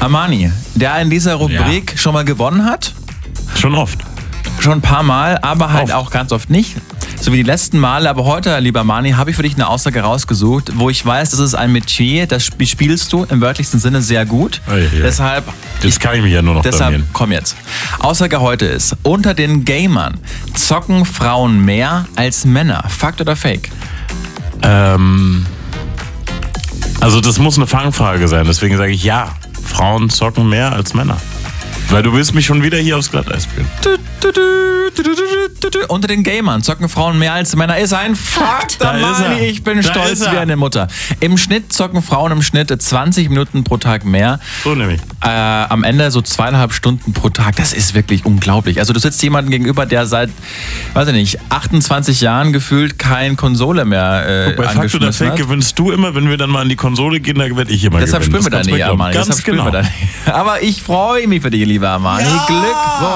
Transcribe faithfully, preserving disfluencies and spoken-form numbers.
Armani, der in dieser Rubrik ja. schon mal gewonnen hat. Schon oft. Schon ein paar Mal, aber halt oft. auch ganz oft nicht. So wie die letzten Male. Aber heute, lieber Armani, habe ich für dich eine Aussage rausgesucht, wo ich weiß, das ist ein Metier, das spielst du im wörtlichsten Sinne sehr gut. Oh, ja, ja. Deshalb... Das kann ich mich ja nur noch Deshalb, blamieren. komm jetzt. Aussage heute ist, unter den Gamern zocken Frauen mehr als Männer. Fakt oder Fake? Ähm, also das muss eine Fangfrage sein, deswegen sage ich ja. Frauen zocken mehr als Männer. Weil du willst mich schon wieder hier aufs Glatteis führen. Unter den Gamern zocken Frauen mehr als Männer. Ist ein Fakt, Da ist Armani. er. Ich bin Da stolz ist er. wie eine Mutter. Im Schnitt zocken Frauen im Schnitt zwanzig Minuten pro Tag mehr. So nämlich. Äh, am Ende so zweieinhalb Stunden pro Tag. Das ist wirklich unglaublich. Also du sitzt jemandem gegenüber, der seit, weiß ich nicht, achtundzwanzig Jahren gefühlt kein Konsole mehr äh, Bei Fakt oder angeschmissen Fake hat. gewinnst du immer, wenn wir dann mal an die Konsole gehen, da werde ich immer Deshalb gewinnen. spüren wir Das da kannst du mir nicht, glauben. Armani. Ganz Deshalb spüren genau. wir da nicht. Aber ich freue mich für dich, lieber Armani. Ja! Glück.